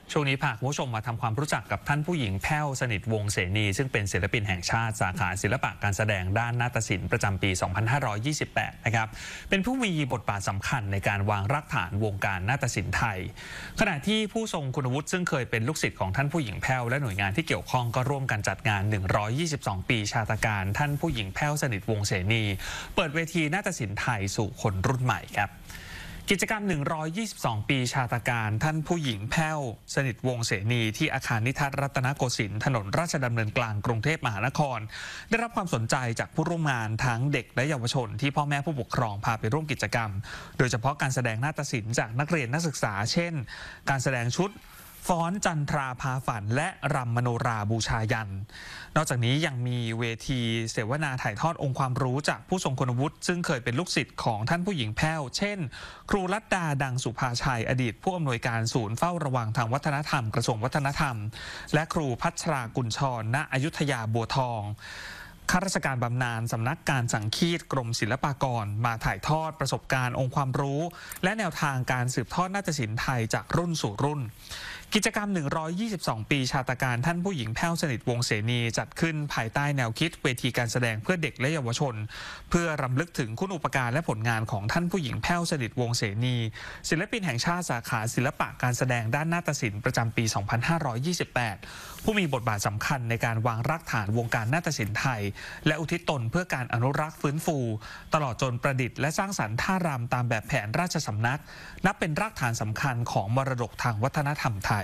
ช่วงนี้พาคุณผู้ชมมาทำความรู้จักกับท่านผู้หญิงแพ้วสนิทวงศ์เสนีซึ่งเป็นศิลปินแห่งชาติสาขาศิลปะการแสดงด้านนาฏศิลป์ประจำปี 2528 นะครับเป็นผู้มีบทบาทสำคัญในการวางรากฐานวงการนาฏศิลป์ไทยขณะที่ผู้ทรงคุณวุฒิซึ่งเคยเป็นลูกศิษย์ของท่านผู้หญิงแพ้วและหน่วยงานที่เกี่ยวข้องก็ร่วมกันจัดงาน 122 ปีชาตการท่านผู้หญิงแพ้วสนิทวงศ์เสนีเปิดเวทีนาฏศิลป์ไทยสู่คนรุ่นใหม่ครับกิจกรรม 122 ปีชาตการท่านผู้หญิงแพ้วสนิทวงศ์เสนีที่อาคารนิทัศน์รัตนโกสินทร์ถนนราชดำเนินกลางกรุงเทพมหานครได้รับความสนใจจากผู้ร่วมงานทั้งเด็กและเยาวชนที่พ่อแม่ผู้ปกครองพาไปร่วมกิจกรรมโดยเฉพาะการแสดงนาฏศิลป์จากนักเรียนนักศึกษาเช่นการแสดงชุดฟ้อนจันทราพาฝันและรำมโนราบูชายันนอกจากนี้ยังมีเวทีเสวนาถ่ายทอดองค์ความรู้จากผู้ทรงคุณวุฒิซึ่งเคยเป็นลูกศิษย์ของท่านผู้หญิงแพ้วเช่นครูรัตดาดังสุภาชัยอดีตผู้อำนวยการศูนย์เฝ้าระวังทางวัฒนธรรมกระทรวงวัฒนธรรมและครูพัชรากุลชรณอยุธยาบัวทองข้าราชการบำนาญสำนักการสังคีตกรมศิลปากรมาถ่ายทอดประสบการณ์องค์ความรู้และแนวทางการสืบทอดนาฏศิลป์ไทยจากรุ่นสู่รุ่นกิจกรรม 122 ปีชาตการท่านผู้หญิงแพ้วสนิทวงศ์เสนีจัดขึ้นภายใต้แนวคิดเวทีการแสดงเพื่อเด็กและเยาวชนเพื่อรำลึกถึงคุณูปการและผลงานของท่านผู้หญิงแพ้วสนิทวงศ์เสนีศิลปินแห่งชาติสาขาศิลปะการแสดงด้านนาฏศิลป์ประจำปี 2528 ผู้มีบทบาทสำคัญในการวางรากฐานวงการนาฏศิลป์ไทยและอุทิศตนเพื่อการอนุรักษ์ฟื้นฟูตลอดจนประดิษฐ์และสร้างสรรค์ท่ารำตามแบบแผนราชสำนักนับเป็นรากฐานสำคัญของมรดกทางวัฒนธรรมไทย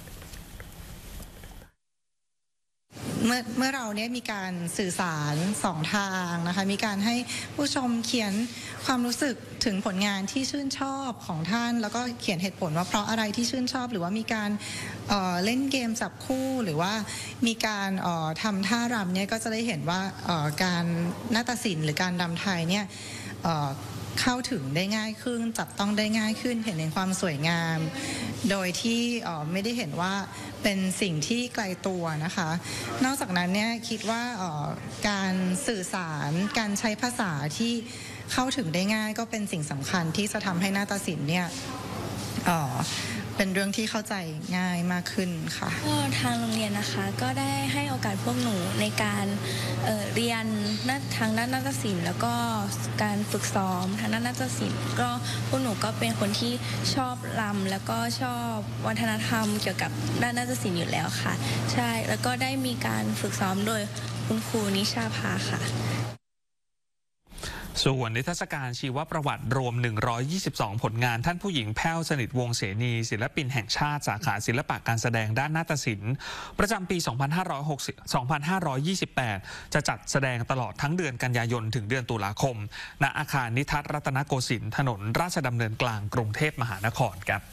เมื่อเราเนี่ยมีการสื่อสาร2 ทางนะคะมีการให้ผู้ชมเขียนความรู้สึกถึงผลงานที่ชื่นชอบของท่านแล้วก็เขียนเหตุผลว่าเพราะอะไรที่ชื่นชอบหรือว่ามีการเล่นเกมจับคู่หรือว่ามีการทำท่ารำเนี่ยก็จะได้เห็นว่าการนาฏศิลป์หรือการรำไทยเนี่ยเข้าถึงได้ง่ายขึ้นจับต้องได้ง่ายขึ้นเห็นในความสวยงามโดยที่ไม่ได้เห็นว่าเป็นสิ่งที่ไกลตัวนะคะนอกจากนั้นเนี่ยคิดว่าการสื่อสารการใช้ภาษาที่เข้าถึงได้ง่ายก็เป็นสิ่งสำคัญที่จะทำให้นาฏศิลป์เนี่ยเป็นเรื่องที่เข้าใจง่ายมากขึ้นค่ะก็ทางโรงเรียนนะคะก็ได้ให้โอกาสพวกหนูในการเรียนทางด้านนาฏศิลป์แล้วก็การฝึกซ้อมทางด้านนาฏศิลป์ก็พวกหนูก็เป็นคนที่ชอบรำแล้วก็ชอบวัฒนธรรมเกี่ยวกับด้านนาฏศิลป์อยู่แล้วค่ะใช่แล้วก็ได้มีการฝึกซ้อมโดยคุณครูนิชาภาค่ะส่วนนิทรรศการชีวประวัติรวม 122 ผลงานท่านผู้หญิงแพ้วสนิทวงศ์เสนีศิลปินแห่งชาติสาขาศิลปะการแสดงด้านนาฏศิลป์ประจำปี 2528 จะจัดแสดงตลอดทั้งเดือนกันยายนถึงเดือนตุลาคมณอาคารนิทัศน์รัตนโกสินทร์ถนนราชดำเนินกลางกรุงเทพมหานครครับ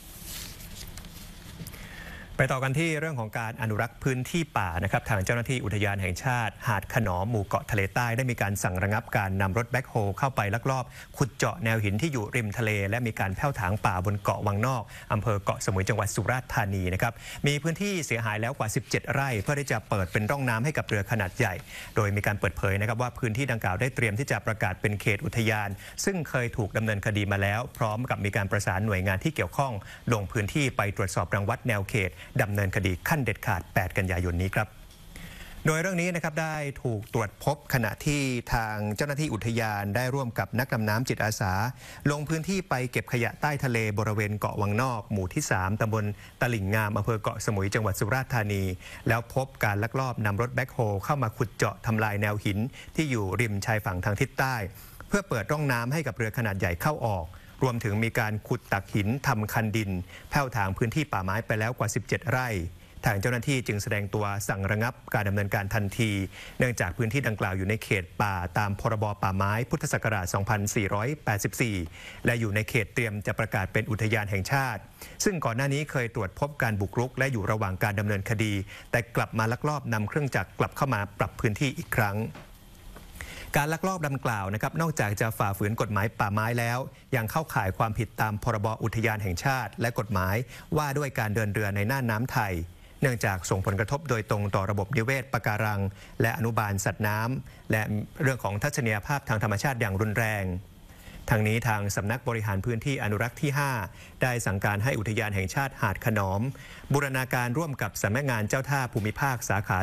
ไปต่อกันที่เรื่องของการอนุรักษ์พื้นที่ป่านะครับทางเจ้าหน้าที่อุทยานแห่งชาติหาดขนอมหมู่เกาะทะเลใต้ได้มีการสั่งระงับการนำรถแบ็คโฮเข้าไปลักลอบขุดเจาะแนวหินที่อยู่ริมทะเลและมีการแผ่วถางป่าบนเกาะวังนอกอำเภอเกาะสมุยจังหวัดสุราษฎร์ธานีนะครับมีพื้นที่เสียหายแล้วกว่า17 ไร่เพื่อที่จะเปิดเป็นร่องน้ำให้กับเรือขนาดใหญ่โดยมีการเปิดเผยนะครับว่าพื้นที่ดังกล่าวได้เตรียมที่จะประกาศเป็นเขตอุทยานซึ่งเคยถูกดำเนินคดีมาแล้วพร้อมกับมีการประสานหน่วยงานที่เกี่ยวข้องลงพื้นที่ไปตรวจสอบรังวัดแนวเขตดำเนินคดีขั้นเด็ดขาด 8 กันยายนนี้ครับโดยเรื่องนี้นะครับได้ถูกตรวจพบขณะที่ทางเจ้าหน้าที่อุทยานได้ร่วมกับนักดำน้ำจิตอาสาลงพื้นที่ไปเก็บขยะใต้ทะเลบริเวณเกาะวังนอกหมู่ที่ 3 ตำบลตลิ่งงามอำเภอเกาะสมุยจังหวัดสุราษฎร์ธานีแล้วพบการลักลอบนำรถแบ็คโฮเข้ามาขุดเจาะทำลายแนวหินที่อยู่ริมชายฝั่งทางทิศใต้เพื่อเปิดร่องน้ำให้กับเรือขนาดใหญ่เข้าออกรวมถึงมีการขุดตักหินทำคันดินแผ่วถางพื้นที่ป่าไม้ไปแล้วกว่า17 ไร่ทางเจ้าหน้าที่จึงแสดงตัวสั่งระงับการดำเนินการทันทีเนื่องจากพื้นที่ดังกล่าวอยู่ในเขตป่าตามพรบป่าไม้พุทธศักราช 2484 และอยู่ในเขตเตรียมจะประกาศเป็นอุทยานแห่งชาติซึ่งก่อนหน้านี้เคยตรวจพบการบุกรุกและอยู่ระหว่างการดำเนินคดีแต่กลับมาลักลอบนำเครื่องจักรกลับเข้ามาปรับพื้นที่อีกครั้งการลักลอบดังกล่าวนะครับนอกจากจะฝ่าฝืนกฎหมายป่าไม้แล้วยังเข้าข่ายความผิดตามพรบอุทยานแห่งชาติและกฎหมายว่าด้วยการเดินเรือในน่านน้ำไทยเนื่องจากส่งผลกระทบโดยตรงต่อระบบนิเวศปะการังและอนุบาลสัตว์น้ำและเรื่องของทัศนียภาพทางธรรมชาติอย่างรุนแรงทางนี้ทางสำนักบริหารพื้นที่อนุรักษ์ที่ 5 ได้สั่งการให้อุทยานแห่งชาติหาดขนอมบูรณาการร่วมกับสำนักงานเจ้าท่าภูมิภาคสาขา